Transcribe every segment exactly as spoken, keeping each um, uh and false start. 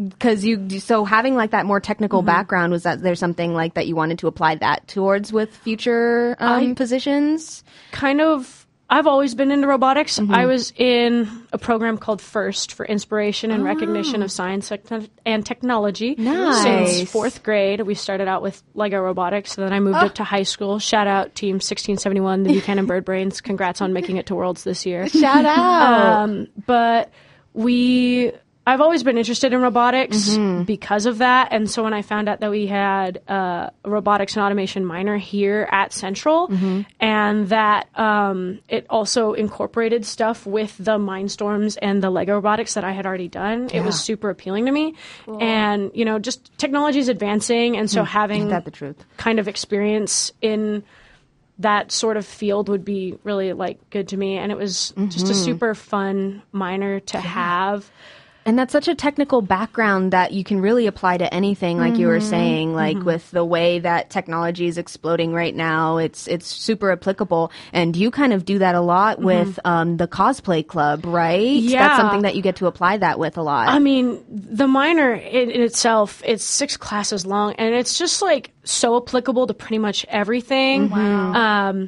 because you, so having like that more technical mm-hmm. background, was that there something like that you wanted to apply that towards with future um, I positions? Kind of. I've always been into robotics. Mm-hmm. I was in a program called FIRST for Inspiration and oh. Recognition of Science and Technology. Nice. Since fourth grade. We started out with Lego robotics, and then I moved oh. up to high school. Shout out Team sixteen seventy-one, the Buchanan Bird Brains. Congrats on making it to Worlds this year. Shout out. Um, but we... I've always been interested in robotics mm-hmm. because of that. And so when I found out that we had uh, a robotics and automation minor here at Central mm-hmm. and that um, it also incorporated stuff with the Mindstorms and the Lego robotics that I had already done, yeah. it was super appealing to me. Cool. And, you know, just technology is advancing. And so mm. having Isn't that the truth? kind of experience in that sort of field would be really, like, good to me. And it was mm-hmm. just a super fun minor to yeah. have. And that's such a technical background that you can really apply to anything, like mm-hmm. you were saying, like mm-hmm. with the way that technology is exploding right now, it's it's super applicable. And you kind of do that a lot mm-hmm. with um, the cosplay club, right? Yeah. That's something that you get to apply that with a lot. I mean, the minor in, in itself, it's six classes long, and it's just like so applicable to pretty much everything. Wow. Um,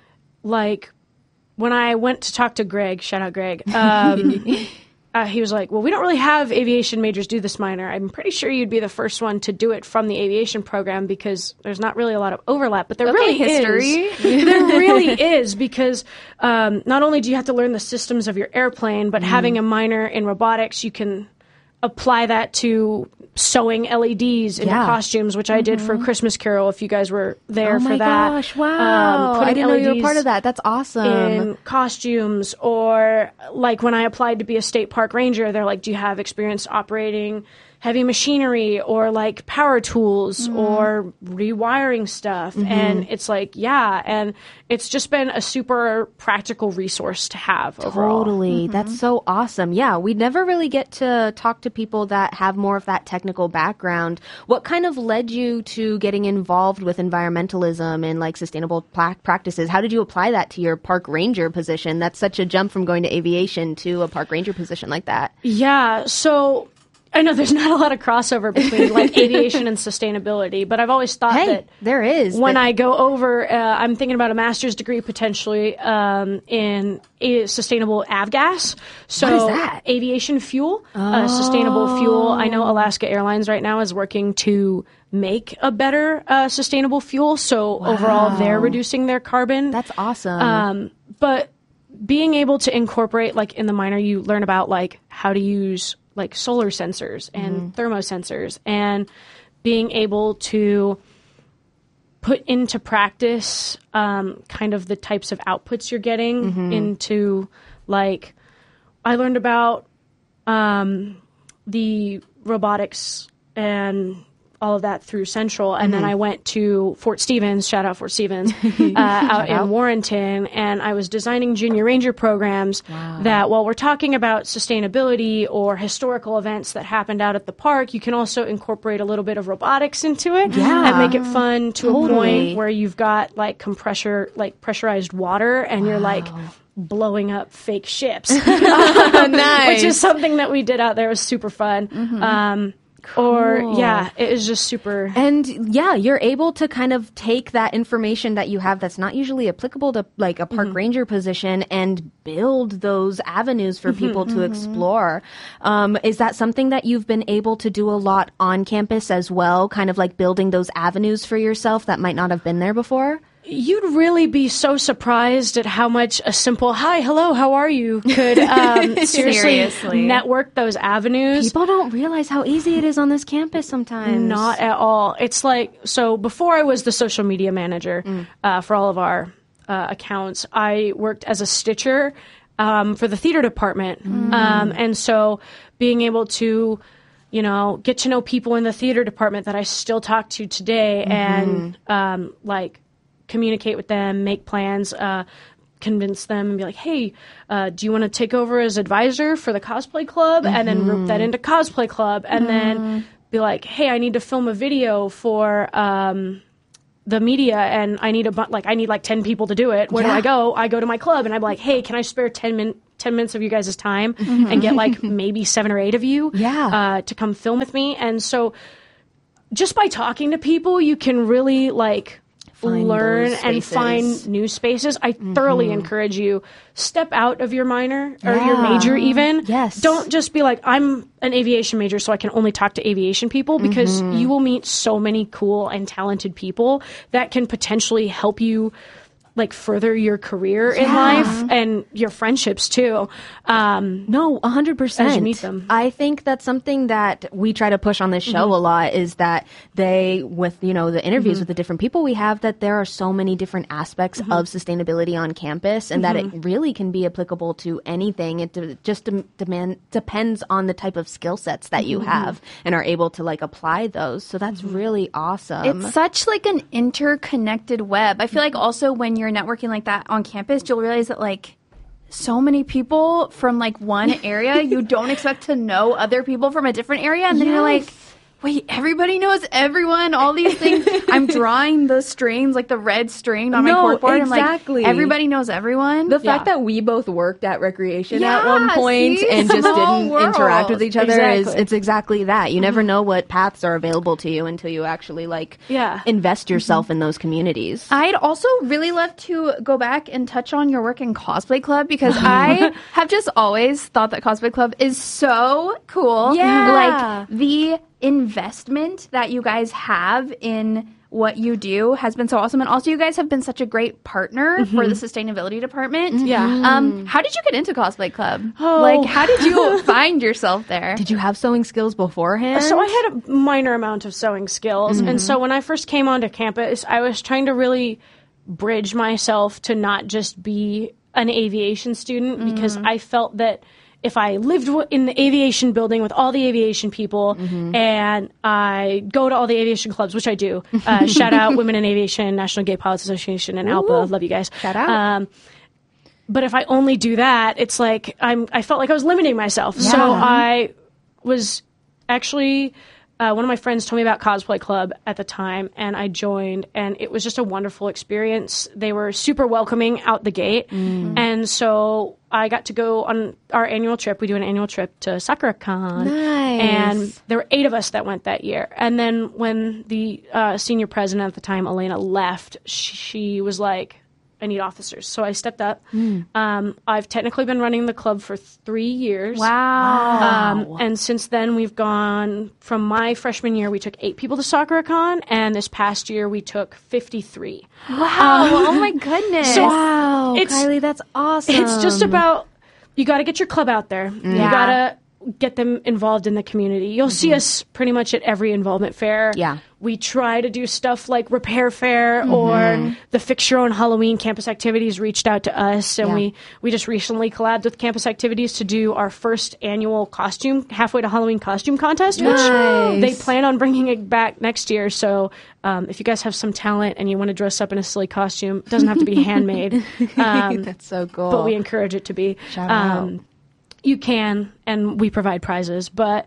like when I went to talk to Greg, shout out Greg, um, Uh, he was like, well, we don't really have aviation majors do this minor. I'm pretty sure you'd be the first one to do it from the aviation program because there's not really a lot of overlap. But there okay, really history. is. There really is because um, not only do you have to learn the systems of your airplane, but mm. having a minor in robotics, you can apply that to sewing L E Ds into yeah. costumes, which mm-hmm. I did for Christmas Carol, if you guys were there oh for my that. Gosh, wow. Um, I didn't L E Ds know you were part of that. That's awesome. In costumes, or like when I applied to be a state park ranger, they're like, do you have experience operating heavy machinery or like power tools mm. or rewiring stuff? Mm-hmm. And it's like, yeah. And it's just been a super practical resource to have overall. Totally. Mm-hmm. That's so awesome. Yeah. We never really get to talk to people that have more of that technical background. What kind of led you to getting involved with environmentalism and like sustainable pla- practices? How did you apply that to your park ranger position? That's such a jump from going to aviation to a park ranger position like that. Yeah. So I know there's not a lot of crossover between like aviation and sustainability, but I've always thought hey, that there is. When that- I go over, uh, I'm thinking about a master's degree potentially um, in a sustainable avgas. So what is that? Aviation fuel, oh. uh, sustainable fuel. I know Alaska Airlines right now is working to make a better uh, sustainable fuel. So wow. overall, they're reducing their carbon. That's awesome. Um, but being able to incorporate, like in the minor, you learn about like how to use like solar sensors and mm-hmm. thermosensors, and being able to put into practice um, kind of the types of outputs you're getting mm-hmm. into, like, I learned about um, the robotics and all of that through Central. And mm-hmm. then I went to Fort Stevens, shout out Fort Stevens, uh, out in out. Warrenton, and I was designing junior ranger programs wow. that while we're talking about sustainability or historical events that happened out at the park, you can also incorporate a little bit of robotics into it yeah. and make it fun to totally. a point where you've got like compressor, like pressurized water, and wow. you're like blowing up fake ships, nice. which is something that we did out there. It was super fun. Mm-hmm. Um, Cool. Or, yeah, it is just super. And, yeah, you're able to kind of take that information that you have that's not usually applicable to, like, a park mm-hmm. ranger position and build those avenues for mm-hmm, people to mm-hmm. explore. Um, is that something that you've been able to do a lot on campus as well, kind of like building those avenues for yourself that might not have been there before? You'd really be so surprised at how much a simple "hi, hello, how are you" could um, seriously, seriously network those avenues. People don't realize how easy it is on this campus sometimes. Not at all. It's like, so before I was the social media manager mm. uh, for all of our uh, accounts, I worked as a stitcher um, for the theater department. Mm. Um, and so being able to, you know, get to know people in the theater department that I still talk to today mm-hmm. and um, like, communicate with them, make plans, uh, convince them, and be like, hey, uh, do you want to take over as advisor for the cosplay club? Mm-hmm. And then rope that into cosplay club. And mm-hmm. then be like, hey, I need to film a video for um, the media, and I need a bu- like I need like ten people to do it. Where yeah. do I go? I go to my club, and I'm like, hey, can I spare ten minutes? ten minutes of you guys' time mm-hmm. and get like maybe seven or eight of you yeah. uh, to come film with me. And so just by talking to people, you can really like find learn and find new spaces. I mm-hmm. thoroughly encourage you, step out of your minor or yeah. your major even. Yes. Don't just be like, I'm an aviation major, so I can only talk to aviation people, because mm-hmm. you will meet so many cool and talented people that can potentially help you like further your career in yeah. life and your friendships too. Um, no, a hundred percent. As you meet them. I think that's something that we try to push on this show mm-hmm. a lot, is that they, with, you know, the interviews mm-hmm. with the different people we have, that there are so many different aspects mm-hmm. of sustainability on campus, and mm-hmm. that it really can be applicable to anything. It de- just de- demand depends on the type of skill sets that you mm-hmm. have and are able to like apply those. So that's mm-hmm. really awesome. It's such like an interconnected web. I feel like also when you're You're networking like that on campus, you'll realize that like so many people from like one area, you don't expect to know other people from a different area, and then yes. you're like, wait, everybody knows everyone, all these things. I'm drawing the strings, like the red string on no, my corkboard. Exactly. And like, everybody knows everyone. The yeah. fact that we both worked at Recreation yeah, at one point see? and just Small didn't world. interact with each other exactly. is, it's exactly that. You mm-hmm. never know what paths are available to you until you actually like yeah. invest yourself mm-hmm. in those communities. I'd also really love to go back and touch on your work in Cosplay Club, because I have just always thought that Cosplay Club is so cool. Yeah. Like the investment that you guys have in what you do has been so awesome, and also you guys have been such a great partner mm-hmm. for the sustainability department. Mm-hmm. Yeah. Um, how did you get into Cosplay Club? Oh. Like, how did you find yourself there? Did you have sewing skills beforehand? So I had a minor amount of sewing skills, mm-hmm. and so when I first came onto campus, I was trying to really bridge myself to not just be an aviation student, mm-hmm. because I felt that if I lived w- in the aviation building with all the aviation people mm-hmm. and I go to all the aviation clubs, which I do, uh, shout out Women in Aviation, National Gay Pilots Association, and ALPA, love you guys. Shout out. Um, but if I only do that, it's like I'm, I felt like I was limiting myself. Yeah. So I was actually... Uh, one of my friends told me about Cosplay Club at the time, and I joined, and it was just a wonderful experience. They were super welcoming out the gate, mm. and so I got to go on our annual trip. We do an annual trip to SakuraCon, nice. And there were eight of us that went that year. And then when the uh, senior president at the time, Elena, left, she, she was like, I need officers. So I stepped up. Mm. Um, I've technically been running the club for three years. Wow. Um, and since then, we've gone from my freshman year, we took eight people to SakuraCon, and this past year, we took fifty-three. Wow. Um, oh, my goodness. So wow. Kylie, that's awesome. It's just about, you got to get your club out there. Mm. You Yeah. got to get them involved in the community. You'll mm-hmm. see us pretty much at every involvement fair. Yeah. We try to do stuff like Repair Fair mm-hmm. or the Fix Your Own Halloween. Campus Activities reached out to us, and yeah. we, we just recently collabed with Campus Activities to do our first annual costume, halfway to Halloween costume contest, nice. which they plan on bringing it back next year. So um, if you guys have some talent and you want to dress up in a silly costume, it doesn't have to be handmade. Um, That's so cool. But we encourage it to be. Shout um, out. You can, and we provide prizes. But,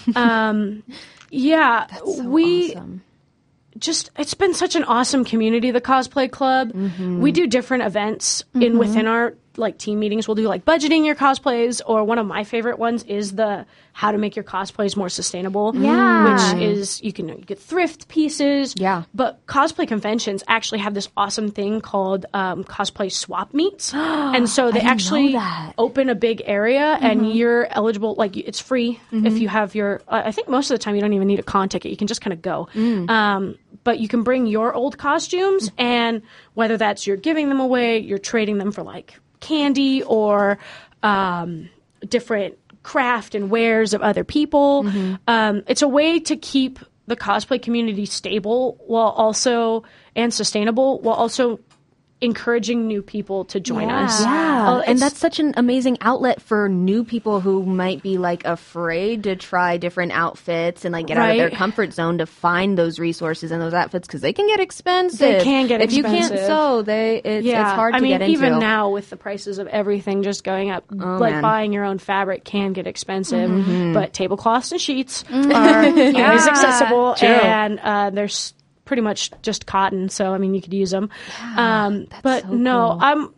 um, yeah, That's so we awesome. just, it's been such an awesome community, the Cosplay Club. Mm-hmm. We do different events mm-hmm. in within our like team meetings. We'll do like budgeting your cosplays, or one of my favorite ones is the how to make your cosplays more sustainable. Yeah. Which is, you can you get thrift pieces. Yeah. But cosplay conventions actually have this awesome thing called um, cosplay swap meets. And so they actually open a big area mm-hmm. and you're eligible, like it's free mm-hmm. if you have your, uh, I think most of the time you don't even need a con ticket. You can just kind of go. Mm. Um, but you can bring your old costumes mm-hmm. and whether that's you're giving them away, you're trading them for like candy or um, different craft and wares of other people. Mm-hmm. Um, it's a way to keep the cosplay community stable while also and sustainable while also encouraging new people to join yeah. us. Yeah, uh, and that's such an amazing outlet for new people who might be like afraid to try different outfits and like get right. out of their comfort zone to find those resources and those outfits because they can get expensive. They can get if expensive. If you can't sew, they it's, yeah. it's hard I to mean, get into. even now with the prices of everything just going up, oh, like man. buying your own fabric can get expensive. Mm-hmm. But tablecloths and sheets mm-hmm. are yeah. always accessible, True. and uh, there's pretty much just cotton, so I mean you could use them. Yeah, um, that's but so no, cool. I'm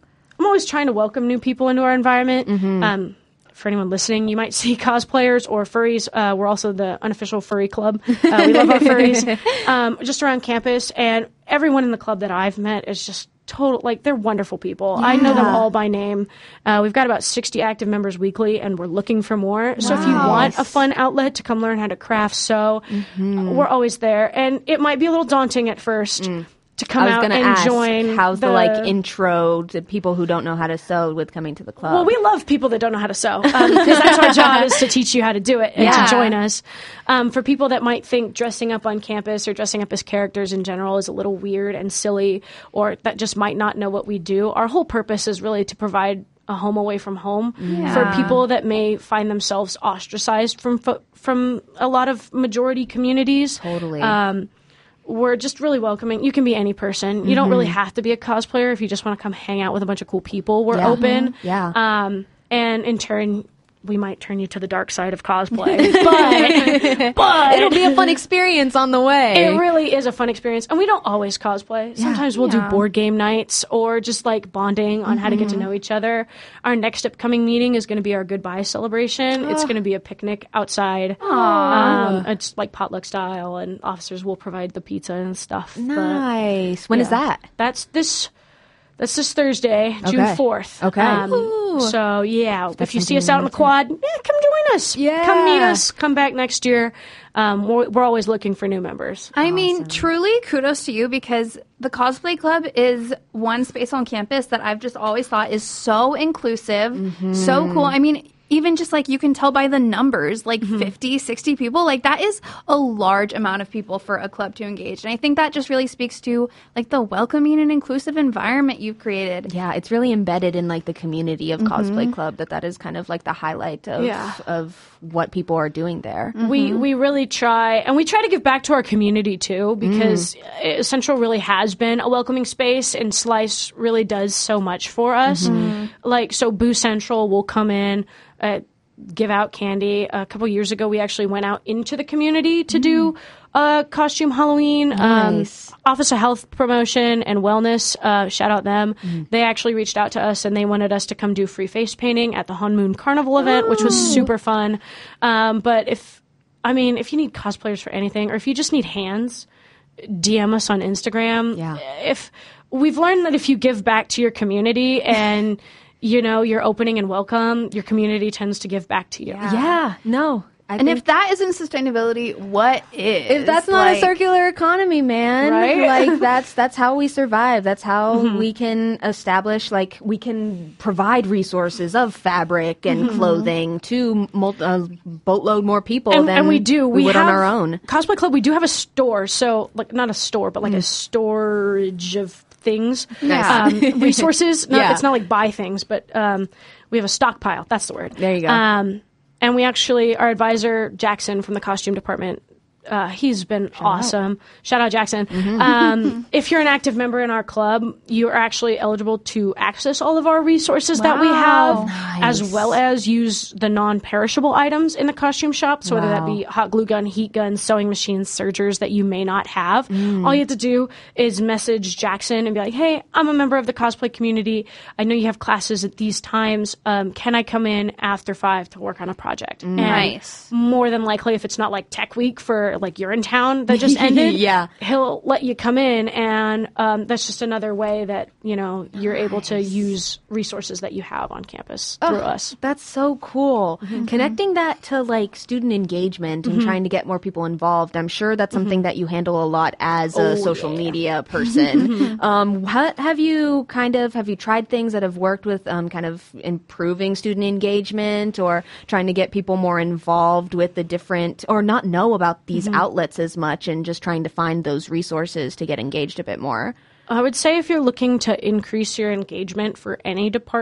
I'm always trying to welcome new people into our environment. Mm-hmm. Um, for anyone listening, you might see cosplayers or furries. Uh, we're also the unofficial furry club. Uh, we love our furries. Um, just around campus, and everyone in the club that I've met is just total, like, they're wonderful people. Yeah. I know them all by name. Uh, we've got about sixty active members weekly, and we're looking for more. Wow. So if you want a fun outlet to come learn how to craft, sew, mm-hmm. we're always there. And it might be a little daunting at first. Mm. To come out and ask, join. How's the, the like intro to people who don't know how to sew with coming to the club? Well, we love people that don't know how to sew because um, that's our job is to teach you how to do it and yeah. to join us. Um, for people that might think dressing up on campus or dressing up as characters in general is a little weird and silly, or that just might not know what we do, our whole purpose is really to provide a home away from home yeah. for people that may find themselves ostracized from from a lot of majority communities. Totally. Um, We're just really welcoming. You can be any person. You mm-hmm. don't really have to be a cosplayer if you just want to come hang out with a bunch of cool people. We're yeah. open. Mm-hmm. Yeah. Um, and in turn, we might turn you to the dark side of cosplay. but, but it'll be a fun experience on the way. It really is a fun experience. And we don't always cosplay. Sometimes yeah. we'll yeah. do board game nights or just like bonding on mm-hmm. how to get to know each other. Our next upcoming meeting is going to be our goodbye celebration. Oh. It's going to be a picnic outside. Um, it's like potluck style, and officers will provide the pizza and stuff. Nice. But, when yeah. is that? That's this... That's this Thursday, June okay. fourth. Okay. Um, so, yeah, That's if you see us out in the quad, yeah, come join us. Yeah. Come meet us. Come back next year. Um, we're, we're always looking for new members. I awesome. mean, truly kudos to you, because the Cosplay Club is one space on campus that I've just always thought is so inclusive, mm-hmm. so cool. I mean, even just like you can tell by the numbers, like mm-hmm. fifty, sixty people, like that is a large amount of people for a club to engage. And I think that just really speaks to like the welcoming and inclusive environment you've created. Yeah, it's really embedded in like the community of mm-hmm. Cosplay Club that that is kind of like the highlight of yeah. of what people are doing there. Mm-hmm. We we really try, and we try to give back to our community too, because mm. Central really has been a welcoming space, and Slice really does so much for us. Mm-hmm. Like, so Boo Central will come in, Uh, give out candy. A couple years ago, we actually went out into the community to mm. do a costume Halloween. Nice. Um, Office of Health Promotion and Wellness, uh, shout out them. Mm. They actually reached out to us, and they wanted us to come do free face painting at the Hanmoon Carnival event, oh. which was super fun. Um, but if, I mean, if you need cosplayers for anything, or if you just need hands, D M us on Instagram. Yeah. If we've learned that if you give back to your community and you know, you're opening and welcome, your community tends to give back to you. Yeah, yeah no. I and if that isn't sustainability, what is? If that's not like, a circular economy, man, right? Like that's that's how we survive. That's how mm-hmm. we can establish, like we can provide resources of fabric and mm-hmm. clothing to mul- a boatload more people and, than and we do. we, we would have, on our own. Cosplay Club, we do have a store, so like not a store, but like mm. a storage of things, yeah. um, resources. Not, yeah. It's not like buy things, but um, we have a stockpile. That's the word. There you go. Um, and we actually, our advisor, Jackson from the costume department, uh, he's been Shout awesome. Out. Shout out, Jackson. Mm-hmm. Um, if you're an active member in our club, you are actually eligible to access all of our resources wow. that we have, nice. as well as use the non-perishable items in the costume shop. So wow. whether that be hot glue gun, heat guns, sewing machines, sergers that you may not have, mm. all you have to do is message Jackson and be like, hey, I'm a member of the cosplay community. I know you have classes at these times. Um, can I come in after five to work on a project? Nice. And more than likely, if it's not like tech week for like you're in town that just ended, yeah, he'll let you come in, and um, that's just another way that you know you're nice. able to use resources that you have on campus oh, through us. That's so cool. Mm-hmm. Connecting that to like student engagement and mm-hmm. trying to get more people involved. I'm sure that's something mm-hmm. that you handle a lot as a oh, social yeah. media person. um, what have you kind of have you tried things that have worked with um, kind of improving student engagement or trying to get people more involved with the different or not know about these mm-hmm. outlets as much and just trying to find those resources to get engaged a bit more? I would say if you're looking to increase your engagement for any department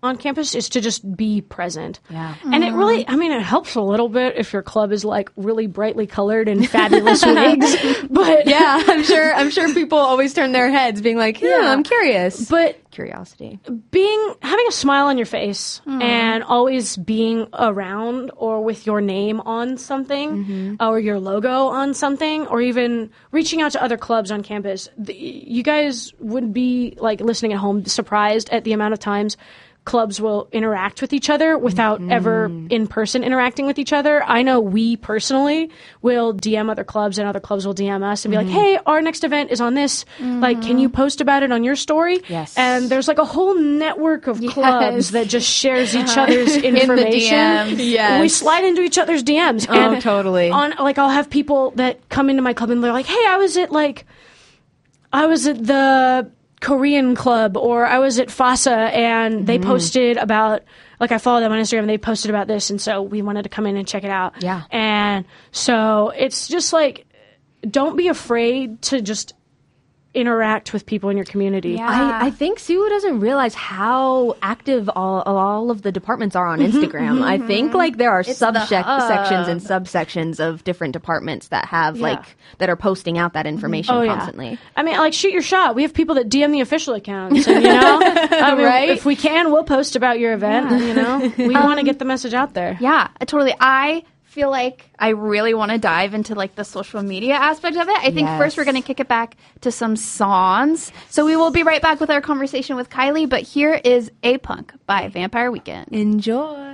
on campus is to just be present. Yeah. And it really, I mean, it helps a little bit if your club is like really brightly colored and fabulous wigs. But yeah, I'm sure, I'm sure people always turn their heads being like, yeah, Yeah. I'm curious. But Curiosity. being, having a smile on your face and always being around or with your name on something or your logo on something or even reaching out to other clubs on campus, the, you guys would be like listening at home surprised at the amount of times clubs will interact with each other without mm-hmm. ever in person interacting with each other. I know we personally will D M other clubs and other clubs will D M us and be mm-hmm. like, hey, our next event is on this. Mm-hmm. Like, can you post about it on your story? Yes. And there's like a whole network of yes. clubs that just shares each other's information. In the D Ms. Yes. We slide into each other's D Ms. Oh, and totally. On, like, I'll have people that come into my club and they're like, hey, I was at like, I was at the Korean club or I was at FASA and they mm-hmm. posted about, like I follow them on Instagram and they posted about this and so we wanted to come in and check it out. Yeah. And so it's just like, don't be afraid to just interact with people in your community. Yeah. I, I think Sue doesn't realize how active all, all of the departments are on Instagram. I think like there are subsections and subsections of different departments that have Yeah. like that are posting out that information Oh, constantly. Yeah. I mean, like, shoot your shot. We have people that D M the official accounts, and, you know, I mean, Right? if we can, we'll post about your event. Yeah. You know, we Um, want to get the message out there. Yeah, totally. I feel like I really want to dive into like the social media aspect of it. I think Yes. first we're going to kick it back to some songs. So we will be right back with our conversation with Kylie, but here is A Punk by Vampire Weekend. Enjoy.